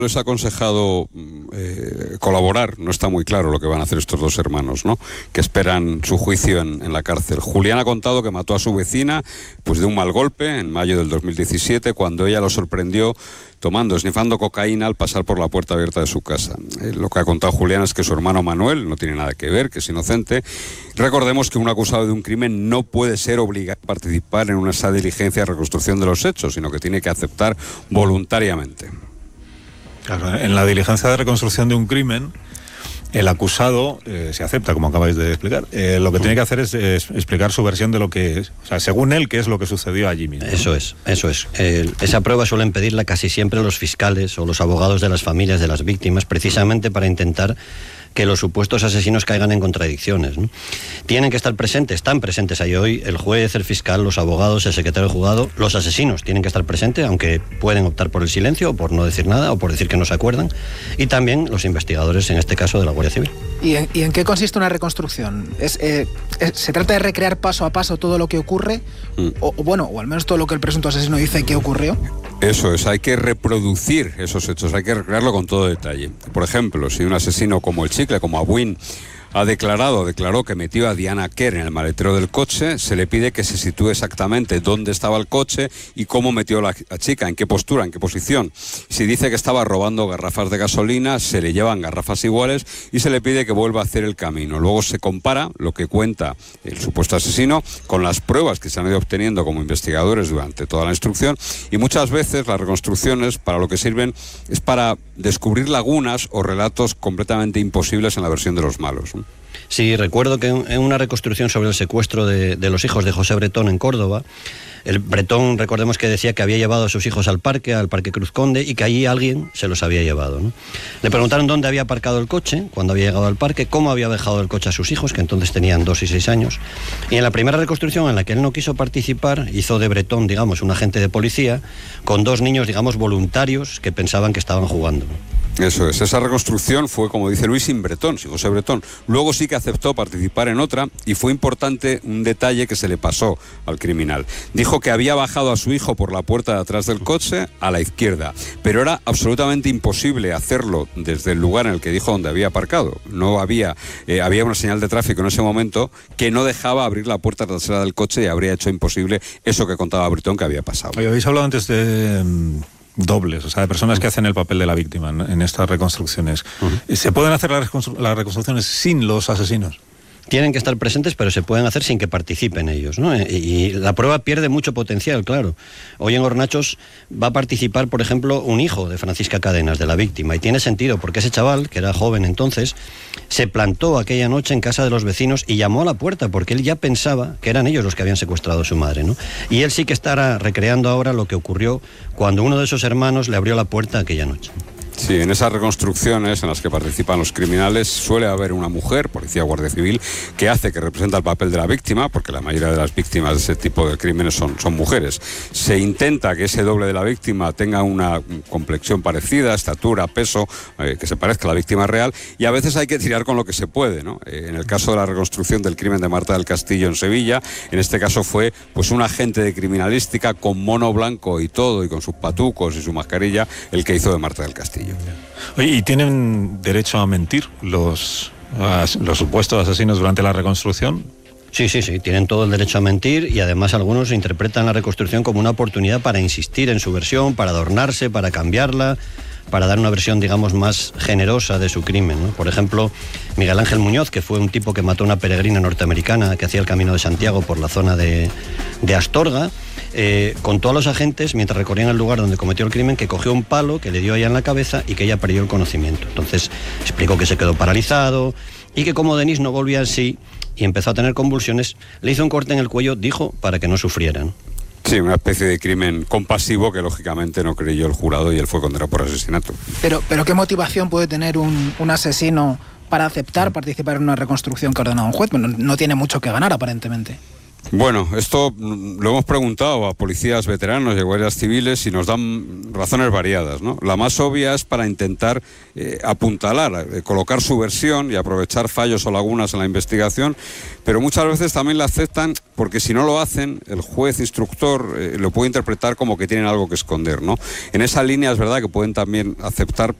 Les ha aconsejado colaborar. No está muy claro lo que van a hacer estos dos hermanos, ¿no?, que esperan su juicio en la cárcel. Julián ha contado que mató a su vecina pues de un mal golpe en mayo del 2017, cuando ella lo sorprendió esnifando cocaína al pasar por la puerta abierta de su casa. Lo que ha contado Julián es que su hermano Manuel no tiene nada que ver, que es inocente. Recordemos que un acusado de un crimen no puede ser obligado a participar en esa diligencia de reconstrucción de los hechos, sino que tiene que aceptar voluntariamente. Claro, en la diligencia de reconstrucción de un crimen, el acusado se acepta, como acabáis de explicar. Lo que tiene que hacer es explicar su versión de lo que es, o sea, según él, qué es lo que sucedió allí mismo. Eso es. Esa prueba suelen pedirla casi siempre los fiscales o los abogados de las familias de las víctimas, precisamente para intentar que los supuestos asesinos caigan en contradicciones, ¿no? Tienen que estar presentes, están presentes ahí hoy el juez, el fiscal, los abogados, el secretario del juzgado. Los asesinos tienen que estar presentes, aunque pueden optar por el silencio o por no decir nada o por decir que no se acuerdan, y también los investigadores, en este caso de la Guardia Civil. ¿Y en qué consiste una reconstrucción? ¿Se trata de recrear paso a paso todo lo que ocurre? O al menos todo lo que el presunto asesino dice que ocurrió. Eso es, hay que reproducir esos hechos, hay que recrearlo con todo detalle. Por ejemplo, si un asesino como el Chicle, como Abuin, declaró que metió a Diana Kerr en el maletero del coche, se le pide que se sitúe exactamente dónde estaba el coche y cómo metió a la chica, en qué postura, en qué posición. Si dice que estaba robando garrafas de gasolina, se le llevan garrafas iguales y se le pide que vuelva a hacer el camino. Luego se compara lo que cuenta el supuesto asesino con las pruebas que se han ido obteniendo como investigadores durante toda la instrucción, y muchas veces las reconstrucciones para lo que sirven es para descubrir lagunas o relatos completamente imposibles en la versión de los malos, ¿no? Sí, recuerdo que en una reconstrucción sobre el secuestro de los hijos de José Bretón en Córdoba, el Bretón, recordemos que decía que había llevado a sus hijos al Parque Cruz Conde, y que allí alguien se los había llevado, ¿no? Le preguntaron dónde había aparcado el coche cuando había llegado al parque, cómo había dejado el coche a sus hijos, que entonces tenían 2 y 6 años. Y en la primera reconstrucción, en la que él no quiso participar, hizo de Bretón, digamos, un agente de policía, con 2 niños, digamos, voluntarios que pensaban que estaban jugando. Eso es, esa reconstrucción fue, como dice Luis, sin Bretón, sin José Bretón. Luego sí que aceptó participar en otra, y fue importante un detalle que se le pasó al criminal. Dijo que había bajado a su hijo por la puerta de atrás del coche a la izquierda, pero era absolutamente imposible hacerlo desde el lugar en el que dijo donde había aparcado. No había una señal de tráfico en ese momento que no dejaba abrir la puerta trasera del coche, y habría hecho imposible eso que contaba Bretón que había pasado. Oye, habéis hablado antes de dobles, o sea, de personas que hacen el papel de la víctima, ¿no?, en estas reconstrucciones. ¿Se pueden hacer las reconstrucciones sin los asesinos? Tienen que estar presentes, pero se pueden hacer sin que participen ellos, ¿no? Y la prueba pierde mucho potencial, claro. Hoy en Hornachos va a participar, por ejemplo, un hijo de Francisca Cadenas, de la víctima, y tiene sentido, porque ese chaval, que era joven entonces, se plantó aquella noche en casa de los vecinos y llamó a la puerta, porque él ya pensaba que eran ellos los que habían secuestrado a su madre, ¿no? Y él sí que estará recreando ahora lo que ocurrió cuando uno de esos hermanos le abrió la puerta aquella noche. Sí, en esas reconstrucciones en las que participan los criminales suele haber una mujer, policía o guardia civil, que representa el papel de la víctima, porque la mayoría de las víctimas de ese tipo de crímenes son mujeres. Se intenta que ese doble de la víctima tenga una complexión parecida, estatura, peso, que se parezca a la víctima real, y a veces hay que tirar con lo que se puede, ¿no? En el caso de la reconstrucción del crimen de Marta del Castillo en Sevilla, en este caso fue pues un agente de criminalística con mono blanco y todo, y con sus patucos y su mascarilla, el que hizo de Marta del Castillo. Oye, ¿y tienen derecho a mentir los supuestos asesinos durante la reconstrucción? Sí, tienen todo el derecho a mentir, y además algunos interpretan la reconstrucción como una oportunidad para insistir en su versión, para adornarse, para cambiarla, para dar una versión, digamos, más generosa de su crimen, ¿no? Por ejemplo, Miguel Ángel Muñoz, que fue un tipo que mató a una peregrina norteamericana que hacía el Camino de Santiago por la zona de Astorga, contó a los agentes, mientras recorrían el lugar donde cometió el crimen, que cogió un palo que le dio a ella en la cabeza y que ella perdió el conocimiento. Entonces explicó que se quedó paralizado y que como Denis no volvía en sí y empezó a tener convulsiones, le hizo un corte en el cuello, dijo, para que no sufrieran. Sí, una especie de crimen compasivo que lógicamente no creyó el jurado, y él fue condenado por asesinato. Pero ¿qué motivación puede tener un asesino para aceptar participar en una reconstrucción que ha ordenado un juez? Bueno, no tiene mucho que ganar, aparentemente. Bueno, esto lo hemos preguntado a policías veteranos y a guardias civiles y nos dan razones variadas, ¿no? La más obvia es para intentar apuntalar, colocar su versión y aprovechar fallos o lagunas en la investigación, pero muchas veces también la aceptan porque si no lo hacen, el juez instructor lo puede interpretar como que tienen algo que esconder, ¿no? En esa línea es verdad que pueden también aceptar